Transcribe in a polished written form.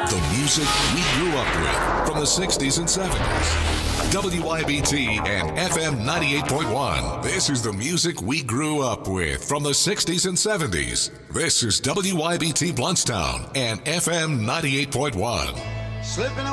The music we grew up with from the 60s and 70s. WYBT and FM 98.1. This is the music we grew up with from the 60s and 70s. This is WYBT Bluntstown and FM 98.1. Slipping